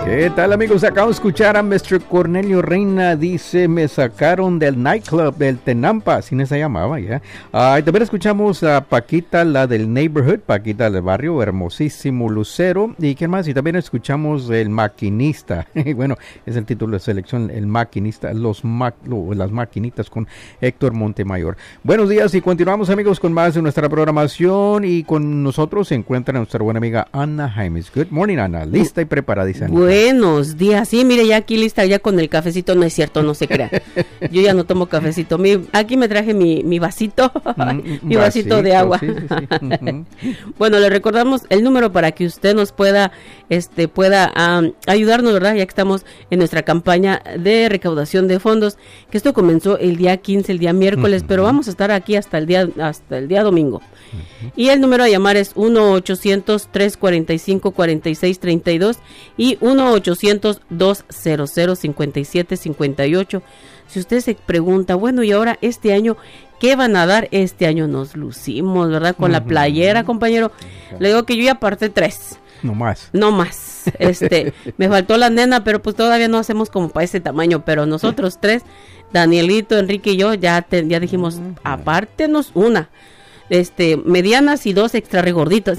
¿Qué tal, amigos? Acabamos de escuchar a Mr. Cornelio Reina. Dice, me sacaron del nightclub del Tenampa, así se llamaba ya. También escuchamos a Paquita, la del neighborhood, Paquita del barrio, hermosísimo lucero. ¿Y qué más? Y también escuchamos El Maquinista. Bueno, es el título de selección, El Maquinista, las maquinitas con Héctor Montemayor. Buenos días y continuamos, amigos, con más de nuestra programación. Y con nosotros se encuentra nuestra buena amiga Ana Jaimes. Good morning, Ana. Lista y preparadísima. Buenos días, sí, mire, ya aquí lista, ya con el cafecito, no es cierto, no se crea. Yo ya no tomo cafecito, aquí me traje mi vasito, mi vasito de agua. Sí. Bueno, le recordamos el número para que usted nos pueda ayudarnos, ¿verdad? Ya que estamos en nuestra campaña de recaudación de fondos, que esto comenzó el día 15, el día miércoles, pero vamos a estar aquí hasta el día domingo. Y el número a llamar es 1-800-345-4632 y 1-800-200-5758. Si usted se pregunta, bueno, y ahora este año, ¿qué van a dar? Este año nos lucimos, ¿verdad? Con la playera, compañero. Le digo que yo ya aparté 3. No más. Me faltó la nena, pero pues todavía no hacemos como para ese tamaño, pero nosotros 3, Danielito, Enrique y yo, ya dijimos, apártenos una. Medianas y 2 extra regorditas.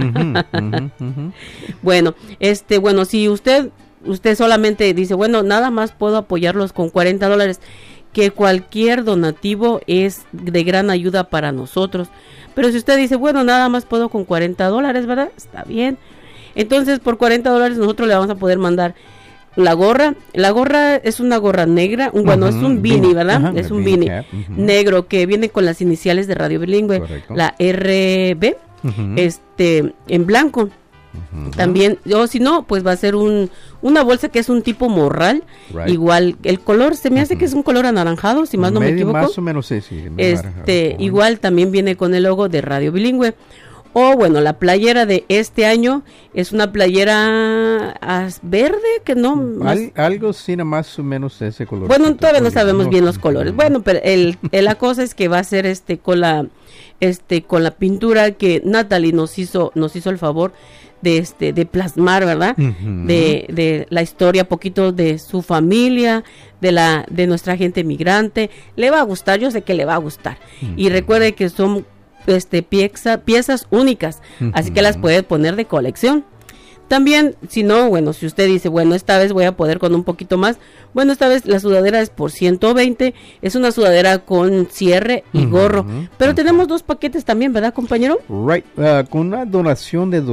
Bueno, si usted solamente dice, bueno, nada más puedo apoyarlos con $40, que cualquier donativo es de gran ayuda para nosotros. Pero si usted dice, bueno, nada más puedo con $40, ¿verdad? Está bien. Entonces, por $40 nosotros le vamos a poder mandar la gorra. La gorra es una gorra negra, es un beanie, ¿verdad? Es un beanie negro que viene con las iniciales de Radio Bilingüe. Correcto. La RB, en blanco. También, o si no, pues va a ser una bolsa que es un tipo morral. Right. Igual, el color, se me hace que es un color anaranjado, si más no me equivoco. Más o menos, sí. Igual también viene con el logo de Radio Bilingüe. O bueno, la playera de este año es una playera verde, que no... Algo sí, más o menos ese color. Bueno, todavía no sabemos bien los colores. Bueno, pero la cosa es que va a ser con la pintura que Natalie nos hizo el favor de plasmar, ¿verdad? De la historia, poquito de su familia, de nuestra gente migrante. Le va a gustar, yo sé que le va a gustar. Y recuerde que son piezas únicas, así que las puede poner de colección. También, si usted dice, bueno, esta vez voy a poder con un poquito más, bueno, esta vez la sudadera es por 120, es una sudadera con cierre y gorro, pero tenemos 2 paquetes también, ¿verdad, compañero? Right, con una donación de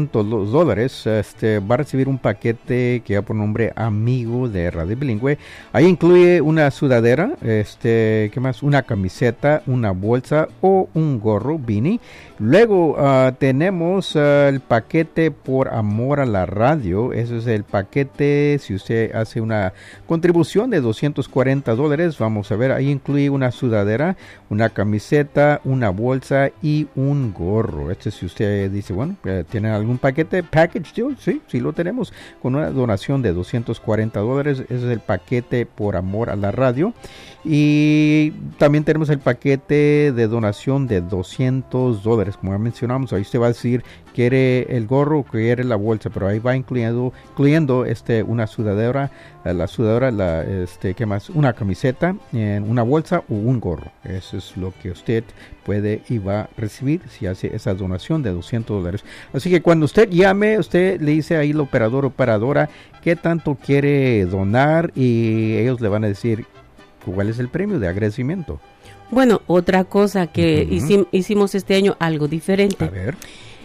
$200, va a recibir un paquete que va por nombre Amigo de Radio Bilingüe. Ahí incluye una sudadera, ¿qué más? Una camiseta, una bolsa o un gorro, beanie. Luego tenemos el paquete por amor a la radio. Eso es el paquete, si usted hace una contribución de $240, vamos a ver, ahí incluye una sudadera, una camiseta, una bolsa y un gorro. Si usted dice, bueno, ¿tiene algún paquete? Package deal, sí lo tenemos, con una donación de $240. Ese es el paquete por amor a la radio. Y también tenemos el paquete de donación de $200, como ya mencionamos. Ahí usted va a decir, quiere el gorro o quiere la bolsa, pero ahí va incluyendo una sudadera, ¿qué más? Una camiseta, una bolsa o un gorro. Eso es lo que usted puede y va a recibir si hace esa donación de $200. Así que cuando usted llame, usted le dice ahí al operador o operadora qué tanto quiere donar y ellos le van a decir cuál es el premio de agradecimiento. Bueno, otra cosa que hicimos este año, algo diferente. A ver.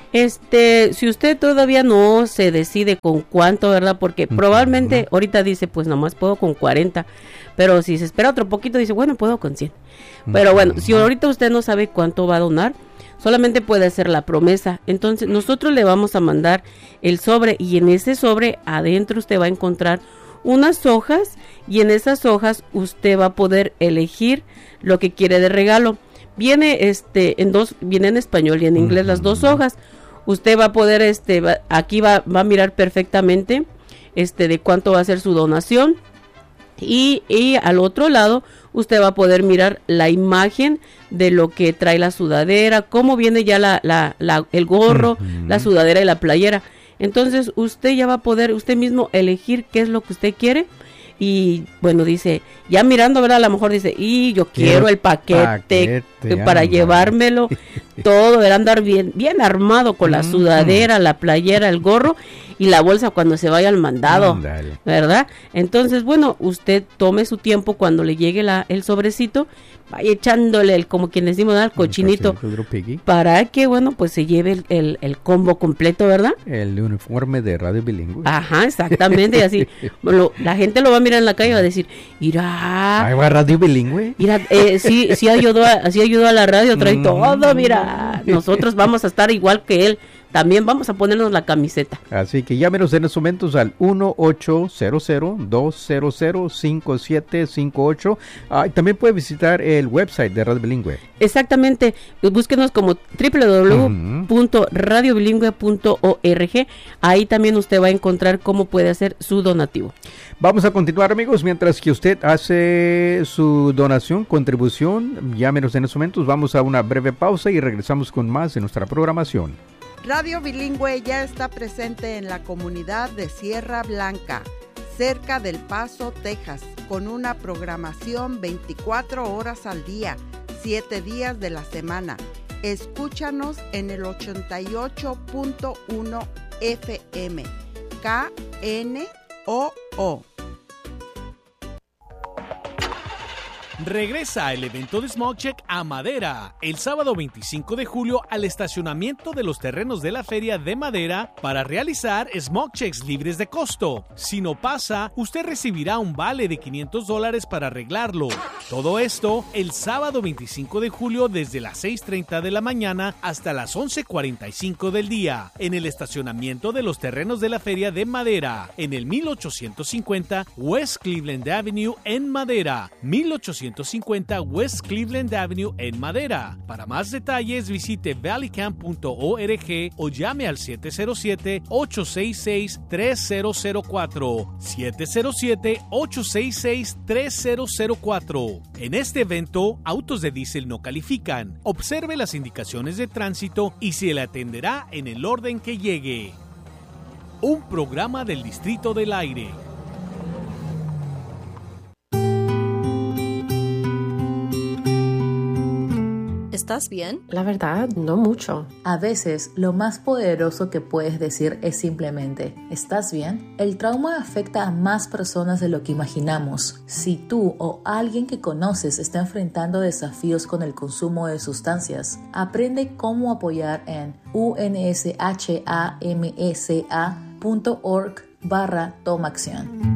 Si usted todavía no se decide con cuánto, ¿verdad? Porque probablemente ahorita dice, pues nomás puedo con 40, pero si se espera otro poquito dice, bueno, puedo con 100. Pero bueno, si ahorita usted no sabe cuánto va a donar, solamente puede hacer la promesa. Entonces nosotros le vamos a mandar el sobre y en ese sobre adentro usted va a encontrar unas hojas y en esas hojas usted va a poder elegir lo que quiere de regalo. Viene viene en español y en inglés las 2 hojas. Usted va a poder aquí va a mirar perfectamente de cuánto va a ser su donación y al otro lado usted va a poder mirar la imagen de lo que trae la sudadera, cómo viene ya el gorro, la sudadera y la playera. Entonces usted ya va a poder usted mismo elegir qué es lo que usted quiere. Y bueno, dice, ya mirando, ¿verdad? A lo mejor dice, y yo quiero el paquete para llevármelo todo, ¿verdad? Andar bien armado con la sudadera, la playera, el gorro y la bolsa cuando se vaya al mandado, ¿verdad? Entonces, bueno, usted tome su tiempo cuando le llegue el sobrecito, vaya echándole como quien decimos, al cochinito, para que, bueno, pues se lleve el combo completo, ¿verdad? El uniforme de Radio Bilingüe. Ajá, exactamente, y así, bueno, la gente lo va a mirar en la calle y va a decir, irá. ¿Ahí va Radio Bilingüe? Mira, sí ayudó a la radio, trae todo, mira, nosotros vamos a estar igual que él. También vamos a ponernos la camiseta. Así que llámenos en estos momentos al 1-800-200-5758. También puede visitar el website de Radio Bilingüe. Exactamente. Búsquenos como www.radiobilingüe.org. Ahí también usted va a encontrar cómo puede hacer su donativo. Vamos a continuar, amigos. Mientras que usted hace su donación, contribución, llámenos en estos momentos. Vamos a una breve pausa y regresamos con más de nuestra programación. Radio Bilingüe ya está presente en la comunidad de Sierra Blanca, cerca del Paso, Texas, con una programación 24 horas al día, 7 días de la semana. Escúchanos en el 88.1 FM, KNOO. Regresa el evento de SmogCheck a Madera el sábado 25 de julio al estacionamiento de los terrenos de la Feria de Madera para realizar SmogChecks libres de costo. Si no pasa, usted recibirá un vale de $500 para arreglarlo. Todo esto el sábado 25 de julio desde las 6:30 de la mañana hasta las 11:45 del día en el estacionamiento de los terrenos de la Feria de Madera en el 1850 West Cleveland Avenue en Madera, 1850 West Cleveland Avenue en Madera. Para más detalles visite valleycamp.org o llame al 707-866-3004. 707-866-3004. En este evento, autos de diésel no califican. Observe las indicaciones de tránsito y se le atenderá en el orden que llegue. Un programa del Distrito del Aire. ¿Estás bien? La verdad, no mucho. A veces, lo más poderoso que puedes decir es simplemente, ¿estás bien? El trauma afecta a más personas de lo que imaginamos. Si tú o alguien que conoces está enfrentando desafíos con el consumo de sustancias, aprende cómo apoyar en unshmsa.org/tomaacción.